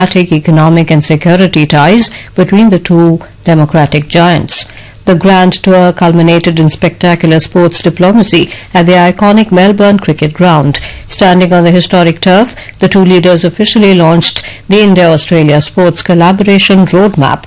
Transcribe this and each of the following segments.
economic and security ties between the two democratic giants. The Grand Tour culminated in spectacular sports diplomacy at the iconic Melbourne Cricket Ground. Standing on the historic turf, the two leaders officially launched the India-Australia Sports Collaboration Roadmap.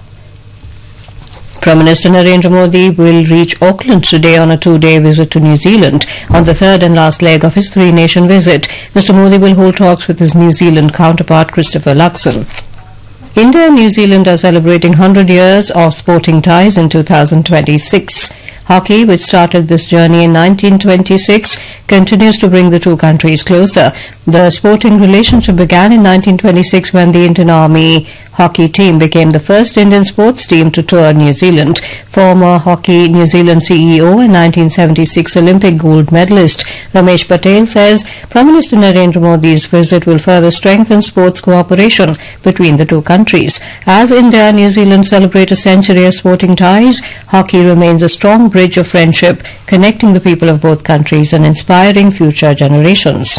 Prime Minister Narendra Modi will reach Auckland today on a two-day visit to New Zealand. On the third and last leg of his three-nation visit, Mr. Modi will hold talks with his New Zealand counterpart Christopher Luxon. India and New Zealand are celebrating 100 years of sporting ties in 2026. Hockey, which started this journey in 1926, continues to bring the two countries closer. The sporting relationship began in 1926 when the Indian Army hockey team became the first Indian sports team to tour New Zealand. Former Hockey New Zealand CEO and 1976 Olympic gold medalist Ramesh Patel says Prime Minister Narendra Modi's visit will further strengthen sports cooperation between the two countries. As India and New Zealand celebrate a century of sporting ties, hockey remains a strong bridge of friendship, connecting the people of both countries and inspiring future generations.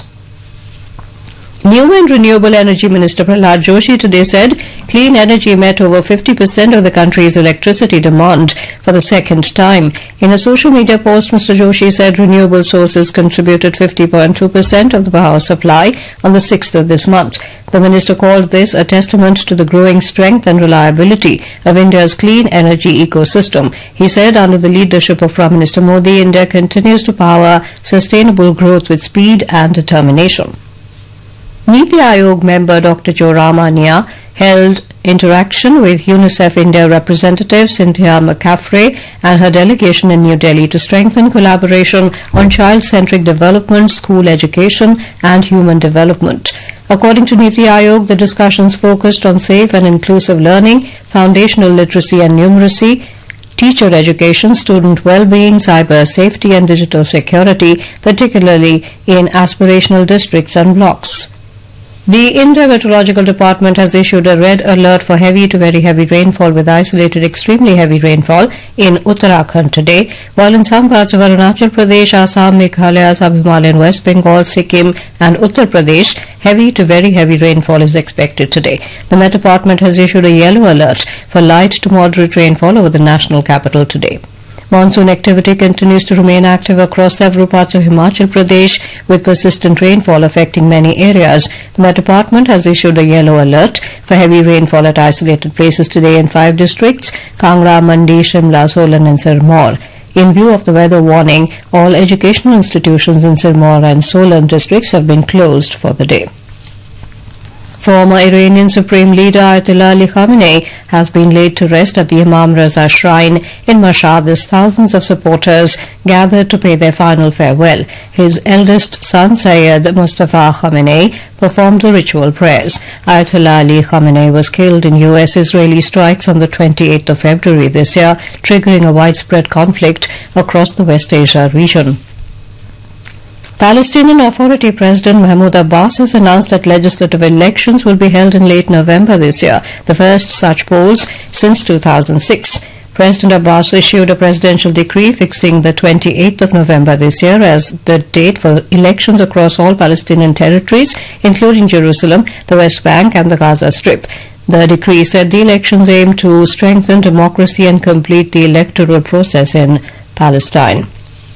New and Renewable Energy Minister Prahlad Joshi today said clean energy met over 50% of the country's electricity demand for the second time. In a social media post, Mr. Joshi said renewable sources contributed 50.2% of the power supply on the 6th of this month. The minister called this a testament to the growing strength and reliability of India's clean energy ecosystem. He said under the leadership of Prime Minister Modi, India continues to power sustainable growth with speed and determination. Niti Aayog member Dr. Jo Ramania held interaction with UNICEF India representative Cynthia McCaffrey and her delegation in New Delhi to strengthen collaboration on child-centric development, school education and human development. According to Niti Aayog, the discussions focused on safe and inclusive learning, foundational literacy and numeracy, teacher education, student well-being, cyber safety and digital security, particularly in aspirational districts and blocks. The India Meteorological Department has issued a red alert for heavy to very heavy rainfall with isolated extremely heavy rainfall in Uttarakhand today, while in some parts of Arunachal Pradesh, Assam, Meghalaya, Sub-Himalayan West Bengal, Sikkim and Uttar Pradesh, heavy to very heavy rainfall is expected today. The Met Department has issued a yellow alert for light to moderate rainfall over the national capital today. Monsoon activity continues to remain active across several parts of Himachal Pradesh, with persistent rainfall affecting many areas. The Met Department has issued a yellow alert for heavy rainfall at isolated places today in 5 districts: Kangra, Mandi, Shimla, Solan and Sirmaur. In view of the weather warning, all educational institutions in Sirmaur and Solan districts have been closed for the day. Former Iranian Supreme Leader Ayatollah Ali Khamenei has been laid to rest at the Imam Raza Shrine in Mashhad as thousands of supporters gathered to pay their final farewell. His eldest son, Sayyid Mustafa Khamenei, performed the ritual prayers. Ayatollah Ali Khamenei was killed in US-Israeli strikes on the 28th of February this year, triggering a widespread conflict across the West Asia region. Palestinian Authority President Mahmoud Abbas has announced that legislative elections will be held in late November this year, the first such polls since 2006. President Abbas issued a presidential decree fixing the 28th of November this year as the date for elections across all Palestinian territories, including Jerusalem, the West Bank and the Gaza Strip. The decree said the elections aim to strengthen democracy and complete the electoral process in Palestine.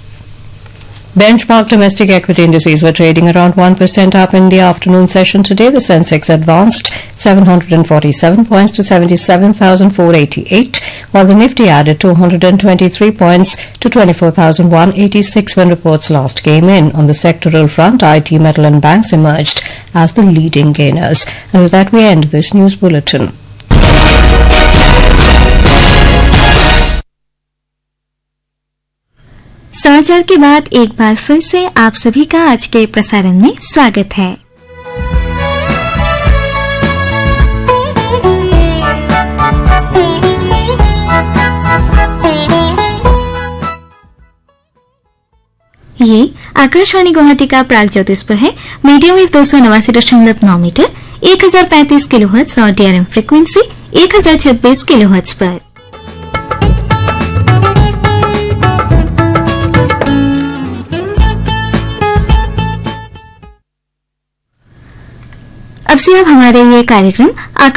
Benchmark domestic equity indices were trading around 1% up in the afternoon session today. The Sensex advanced 747 points to 77,488, while the Nifty added 223 points to 24,186 when reports last came in. On the sectoral front, IT, metal and banks emerged as the leading gainers. And with that, we end this news bulletin. समाचार के बाद एक बार फिर से आप सभी का आज के प्रसारण में स्वागत है। ये आकाशवाणी गुवाहाटी का प्राग ज्योतिषपुर है। मीडियम वेव 289.9 मीटर 1035 किलोहर्ट्ज और DRM फ्रीक्वेंसी 1026 किलोहर्ट्ज पर। अब से अब हमारे ये कार्यक्रम